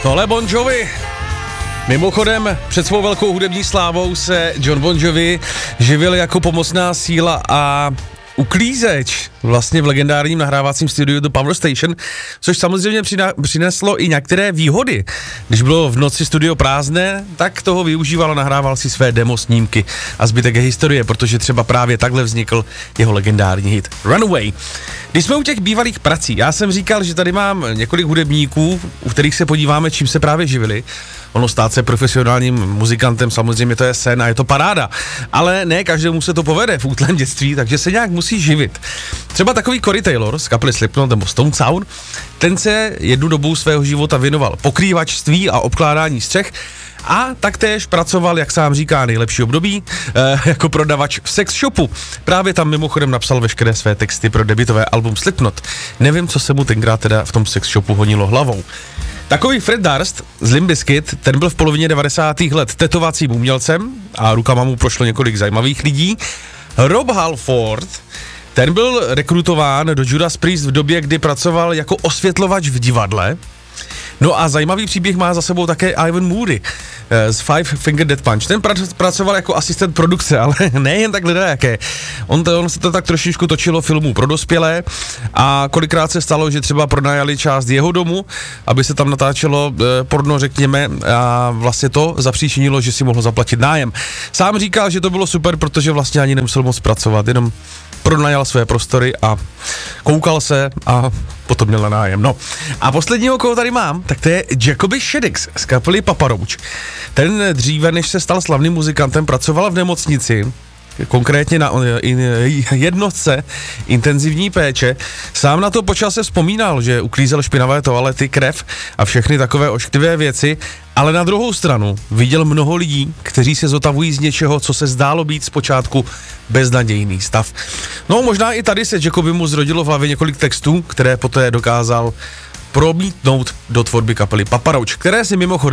Tohle Bon Jovi. Mimochodem, před svou velkou hudební slávou se John Bon Jovi živil jako pomocná síla a uklízeč vlastně v legendárním nahrávacím studiu The Power Station, což samozřejmě přineslo i některé výhody. Když bylo v noci studio prázdné, tak toho využíval a nahrával si své demo snímky a zbytek je historie, protože třeba právě takhle vznikl jeho legendární hit Runaway. Když jsme u těch bývalých prací, já jsem říkal, že tady mám několik hudebníků, u kterých se podíváme, čím se právě živili. Ono stát se profesionálním muzikantem, samozřejmě to je sen a je to paráda, ale ne každému se to povede v útlém dětství, takže se nějak musí živit. Třeba takový Corey Taylor z kapely Slipknot nebo Stone Sour, ten se jednu dobu svého života věnoval pokrývačství a obkládání střech a taktéž pracoval, jak sám říká, nejlepší období, jako prodavač v sex shopu. Právě tam mimochodem napsal veškeré své texty pro debutové album Slipknot. Nevím, co se mu tenkrát teda v tom sex shopu honilo hlavou. Takový Fred Durst z Limp Bizkit, ten byl v polovině 90. let tetovacím umělcem a rukama mu prošlo několik zajímavých lidí. Rob Halford, ten byl rekrutován do Judas Priest v době, kdy pracoval jako osvětlovač v divadle. No a zajímavý příběh má za sebou také Ivan Moody z Five Finger Death Punch. Ten pracoval jako asistent produkce, ale nejen tak jaké. On se to tak trošičku točilo filmů pro dospělé a kolikrát se stalo, že třeba pronajali část jeho domu, aby se tam natáčelo porno, řekněme, a vlastně to zapříčinilo, že si mohl zaplatit nájem. Sám říkal, že to bylo super, protože vlastně ani nemusel moc pracovat, jenom pronajal své prostory a koukal se a potom měl na nájem. No a posledního, koho tady mám, tak to je Jacoby Shaddix z kapely Papa Roach. Ten dříve, než se stal slavným muzikantem, pracoval v nemocnici, konkrétně na jednotce intenzivní péče. Sám na to po čase vzpomínal, že uklízel špinavé toalety, krev a všechny takové ošklivé věci, ale na druhou stranu viděl mnoho lidí, kteří se zotavují z něčeho, co se zdálo být zpočátku beznadějný stav. No možná i tady se Jacobymu zrodilo v hlavě několik textů, které poté dokázal promítnout do tvorby kapely Papa Roach, které si mimochodem